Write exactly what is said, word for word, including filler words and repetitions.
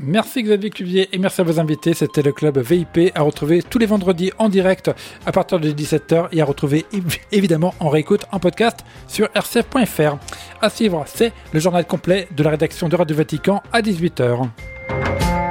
Merci Xavier Cuvier et merci à vos invités. C'était le club V I P à retrouver tous les vendredis en direct à partir de dix-sept heures et à retrouver évidemment en réécoute en podcast sur r c f point f r. À suivre, c'est le journal complet de la rédaction de Radio Vatican à dix-huit heures.